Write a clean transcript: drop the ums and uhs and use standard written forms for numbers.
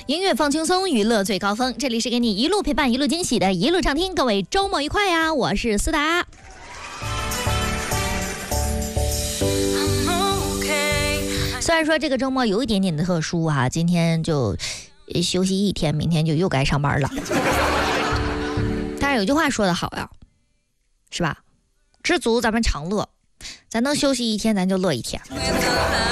音乐放轻松，娱乐最高峰。这里是给你一路陪伴、一路惊喜的一路畅听。各位周末愉快呀！我是思达。虽然说这个周末有一点点的特殊哈，今天就休息一天，明天就又该上班了。但是有句话说得好呀，是吧？知足咱们常乐，咱能休息一天，咱就乐一天。